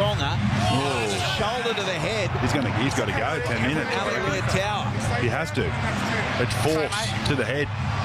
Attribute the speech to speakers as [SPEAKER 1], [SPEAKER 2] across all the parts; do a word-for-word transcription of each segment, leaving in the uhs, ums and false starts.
[SPEAKER 1] Ponga. Oh. Shoulder to the head.
[SPEAKER 2] He's going to. He's got to go. Ten minutes.
[SPEAKER 1] Ali Leitao.
[SPEAKER 2] He has to. It's force to the head.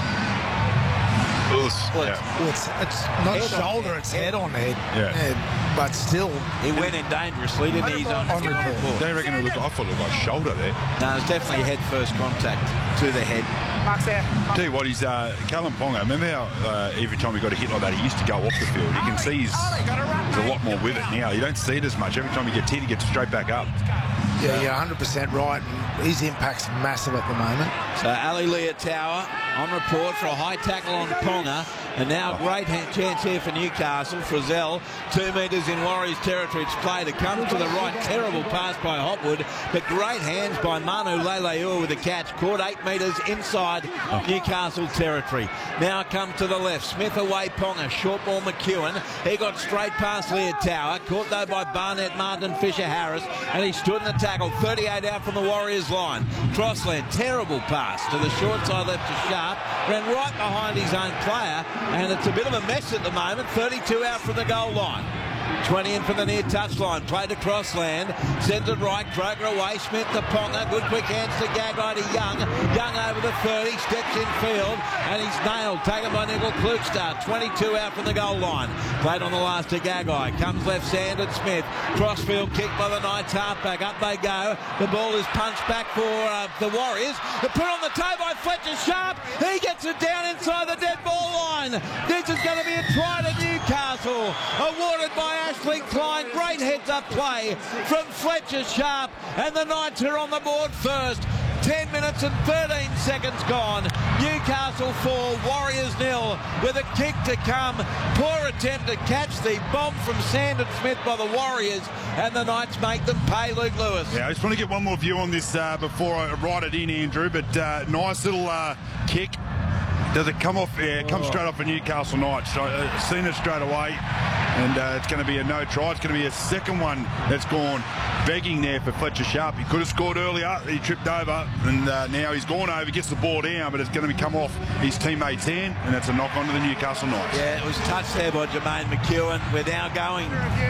[SPEAKER 1] Well,
[SPEAKER 2] yeah.
[SPEAKER 3] Well, it's, it's not
[SPEAKER 1] head
[SPEAKER 3] shoulder,
[SPEAKER 1] on,
[SPEAKER 3] it's
[SPEAKER 1] head.
[SPEAKER 3] head on head.
[SPEAKER 2] Yeah.
[SPEAKER 3] yeah. But still.
[SPEAKER 1] He went in dangerously, didn't he? He's on,
[SPEAKER 3] on
[SPEAKER 1] report.
[SPEAKER 3] report.
[SPEAKER 2] Don't reckon it looked. I thought it looked like shoulder there.
[SPEAKER 1] No, it's definitely head first contact to the head.
[SPEAKER 4] Mark's there.
[SPEAKER 2] Tell you what, he's uh, Callum Ponga. Remember how uh, every time he got a hit like that, he used to go off the field. You can see he's, there's a lot more with it now. You don't see it as much. Every time he gets hit, he gets straight back up.
[SPEAKER 3] Yeah, you're one hundred percent right. His impact's massive at the moment.
[SPEAKER 1] So Ali Leitao on report for a high tackle on Ponga. And now a great chance here for Newcastle. Frizzell, two metres in Warriors territory. It's play to come to the right. Terrible pass by Hopwood, but great hands by Manu Leilua with the catch. Caught eight metres inside oh. Newcastle territory. Now come to the left. Smith away Ponga. Short ball McEwen. He got straight past Leitao. Caught though by Barnett, Martin, Fisher Harris. And he stood in the tackle. thirty-eight out from the Warriors line. Crossland, terrible pass to the short side left to Sharp. Ran right behind his own player. And it's a bit of a mess at the moment. thirty-two out from the goal line. twenty in from the near touchline. Played across land. Sends it right. Kroger away. Smith to Ponga. Good quick hands to Gagai to Young. Young over the thirty. Steps in field. And he's nailed. Taken by Nickel Klukstar. twenty-two out from the goal line. Played on the last to Gagai. Comes left Sandon Smith. Crossfield kick by the Knights halfback. Up they go. The ball is punched back for uh, the Warriors. The put on the toe by Fletcher Sharp. He gets it down inside the dead ball line. This is going to be a try to Newcastle. Awarded by Ashley Klein. Great heads-up play from Fletcher Sharp. And the Knights are on the board first. ten minutes and thirteen seconds gone. Newcastle four, Warriors nil with a kick to come. Poor attempt to catch the bomb from Sandon Smith by the Warriors, and the Knights make them pay. Luke Lewis.
[SPEAKER 2] Yeah, I just want to get one more view on this uh, before I write it in, Andrew, but uh, nice little uh, kick. Does it come off? Yeah, it comes straight off a Newcastle Knights. So, uh, seen it straight away, and uh, it's going to be a no try. It's going to be a second one that's gone begging there for Fletcher Sharp. He could have scored earlier. He tripped over, and uh, now he's gone over, gets the ball down, but it's going to be come off his teammate's hand, and that's a knock on to the Newcastle Knights.
[SPEAKER 1] Yeah, it was touched there by Jermaine McEwen. We're now going.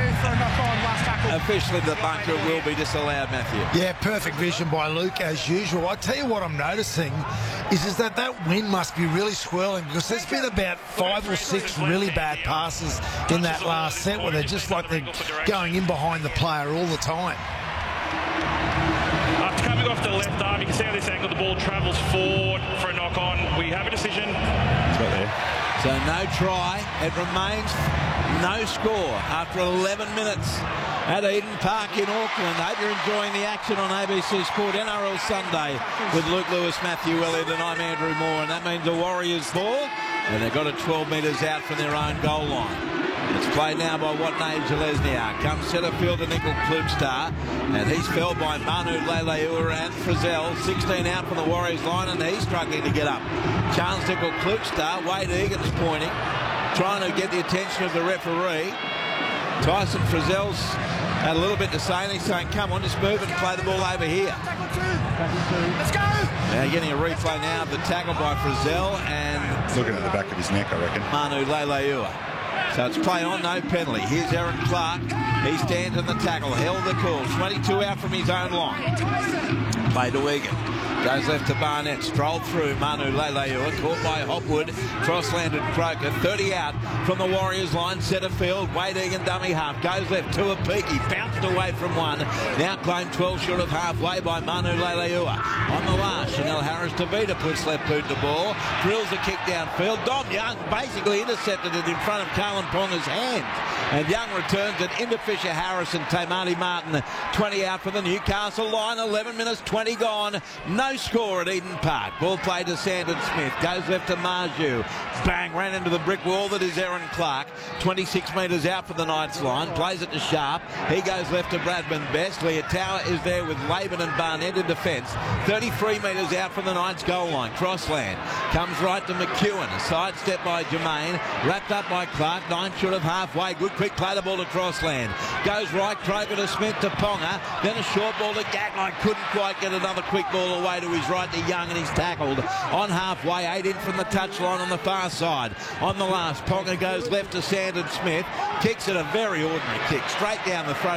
[SPEAKER 1] Officially, the bunker will be disallowed, Matthew.
[SPEAKER 3] Yeah, perfect vision by Luke as usual. I tell you what I'm noticing is, is that that wind must be really swirling, because there's been about five or six really bad passes in that last set where they're just like they're going in behind the player all the time.
[SPEAKER 5] After coming off the left arm, you can see how this angle the ball travels forward for a knock on. We have a decision.
[SPEAKER 2] It's right there.
[SPEAKER 1] So no try. It remains no score after eleven minutes at Eden Park in Auckland. Hope you're enjoying the action on A B C Sport N R L Sunday with Luke Lewis, Matthew Elliott, and I'm Andrew Moore. And that means the Warriors ball, and they've got it twelve metres out from their own goal line. It's played now by Watney Jalesniak. Comes centre field to Nickel Klukstar, and he's felled by Manu Leilua and Frizzell. sixteen out from the Warriors line, and he's struggling to get up. Chance Nickel Klukstar. Wade Egan's pointing, trying to get the attention of the referee. Tyson Frizzell's had a little bit to say, and he's saying, come on, just move it and play the ball over here.
[SPEAKER 4] Let's go!
[SPEAKER 1] Now getting a replay now of the tackle by Frizzell and
[SPEAKER 2] Looking at the back of his neck, I reckon.
[SPEAKER 1] Manu Leilua. So it's play on, no penalty. Here's Aaron Clark. He stands in the tackle, held the call. twenty-two out from his own line. Play to Egan. Goes left to Barnett. Strolled through Manu Leilua. Caught by Hopwood. Cross-landed Croker. thirty out from the Warriors line. Centre field. Wade Egan dummy half. Goes left to a Peaky. Bounced away from one. Now claimed twelve short of halfway by Manu Leilua. On the last, Chanel Harris Tavita puts left boot the ball. Drills a kick downfield. Dom Young basically intercepted it in front of Carlin Ponga's hand. And Young returns it into Fisher Harris and Tamati Martin. twenty out for the Newcastle line. eleven minutes, twenty gone. No score at Eden Park. Ball played to Sandon Smith. Goes left to Marju. Bang, ran into the brick wall that is Aaron Clark. twenty-six metres out for the Knights line. Plays it to Sharp. He goes left to Bradman Best. Leitao is there with Laban and Barnett in defence. thirty-three metres out from the Knights goal line. Crossland. Comes right to McEwen. A side step by Jermaine. Wrapped up by Clark. Nine short of halfway. Good quick play the ball to Crossland. Goes right. Kroger to Smith to Ponga. Then a short ball to Gagai. Couldn't quite get another quick ball away to his right to Young, and he's tackled on halfway. Eight in from the touchline on the far side. On the last, Ponga goes left to Sandon Smith. Kicks it, a very ordinary kick straight down the throat